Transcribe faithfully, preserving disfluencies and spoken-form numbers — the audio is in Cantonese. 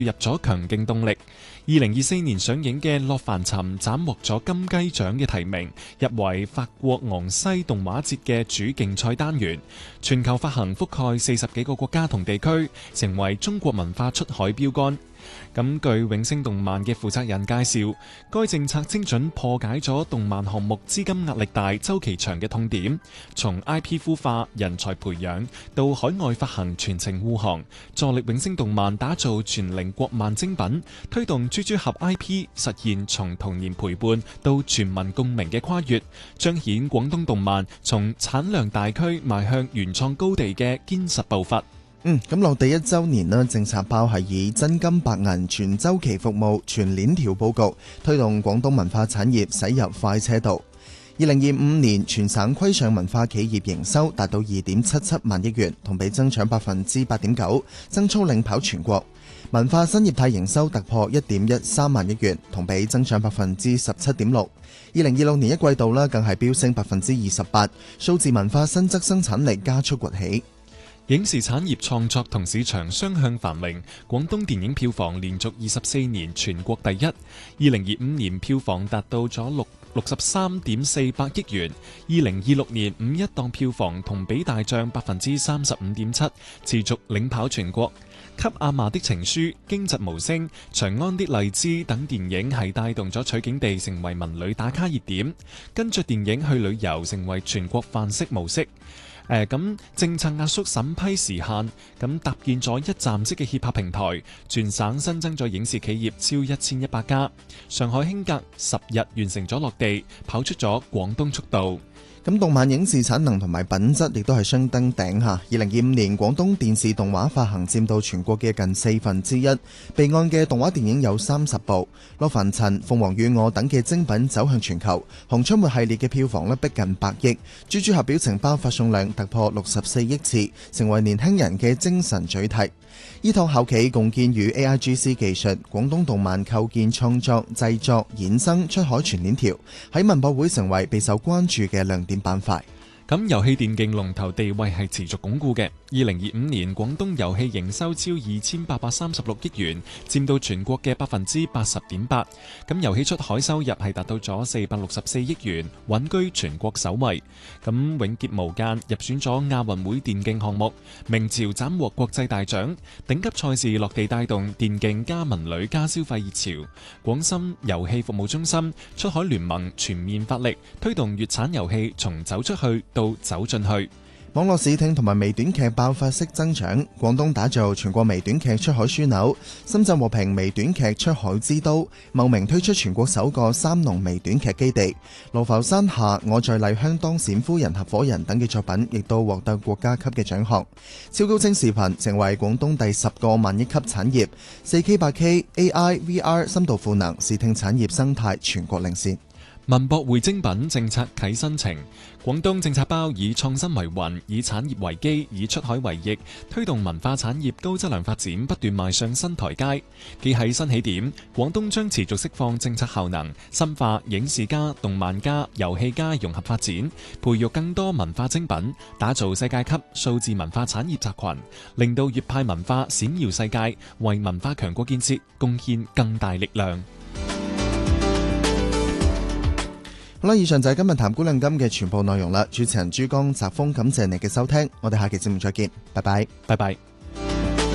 入咗強勁動力。二零二四年上映嘅《洛凡尋》斬獲咗金雞獎嘅提名，入圍法國昂西動畫節嘅主競賽單元。全球發行覆蓋四十幾個國家同地區，成為中國文化出海標杆。咁據永星動漫嘅負責人介紹，該政策精準破解咗動漫項目資金壓力大、周期長嘅痛點，從 I P 孵化、人才培養到海外發行全程護航，助力永星動漫打造全齡國漫精品，推動豬豬俠 I P 實現從童年陪伴到全民共鳴嘅跨越，彰顯廣東動漫從產量大區邁向原創高地嘅堅實步伐。 嗯，咁落地一週年啦，政策包係以真金白銀全週期服務、全鏈條佈局，推動廣東文化產業駛入快車道。二零二五年全省規上文化企業營收達到二點七七萬億元，同比增長百分之八點九，增速領跑全國。文化新業態營收突破一點一三萬億元，同比增長百分之十七點六。二零二六年一季度啦，更係飆升百分之二十八，數字文化新則生產力加速崛起。 影視產業創作同市場雙向繁榮，廣東電影票房連續二十四年全國第一。二零二五年票房達到咗六六十三點四百億元，二零二六年五一檔票房同比大漲百分之三十五點七，持續領跑全國。給阿嫲的情書、驚蟄無聲、長安的荔枝等電影係帶動咗取景地成為文旅打卡熱點，跟着電影去旅遊成為全國範式模式。誒咁、呃、政策壓縮審批時限，咁搭建咗一站式嘅協拍平台，全省新增咗影視企業超一千一百家。上海興格十日完成咗落地，跑出咗廣東速度。 咁動漫影視產能同埋品質亦都係相登頂下。二零二五年廣東電視動畫發行佔到全國嘅近四分之一，備案嘅動畫電影有三十部，《洛凡塵》、《鳳凰與我》等嘅精品走向全球。熊出沒系列嘅票房咧逼近百億，豬豬俠表情包發送量突破六十四億次，成為年輕人嘅精神嘴替。依託校企共建與 A I G C 技術，廣東動漫構建創作、製作、衍生、出海全鏈條，喺文博會成為備受關注嘅亮點板塊。 咁遊戲電競龍頭地位係持續鞏固嘅。二零二五年廣東遊戲營收超二千八百三十六億元，佔到全國嘅百分之八十點八。咁遊戲出海收入係達到咗四百六十四億元，穩居全國首位。咁永劫無間入選咗亞運會電競項目，明朝斬獲國際大獎，頂級賽事落地帶動電競加文旅加消費熱潮。廣深遊戲服務中心、出海聯盟全面發力，推動粵產遊戲從走出去到走進去。 網絡視聽同埋微短劇爆發式增長，廣東打造全國微短劇出海樞紐，深圳和平微短劇出海之都，茂名推出全國首個三農微短劇基地，羅浮山下我在麗香當冼夫人合夥人等嘅作品亦都獲得國家級嘅獎項。超高清視頻成為廣東第十個萬億級產業， 四 K 八 K A I V R 深度賦能視聽產業生態全國領先。 文博會精品政策啟新程，廣東政策包以創新為魂，以產業為基，以出海為翼，推動文化產業高質量發展不斷邁上新台階。既喺新起點，廣東將持續釋放政策效能，深化影視加、動漫加、遊戲加融合發展，培育更多文化精品，打造世界級數字文化產業集群，令到粵派文化閃耀世界，為文化強國建設貢獻更大力量。 好啦，以上就係今日談古論今嘅全部內容啦。主持人珠江澤峰，感謝你嘅收聽，我哋下期節目再見，拜拜， 拜拜。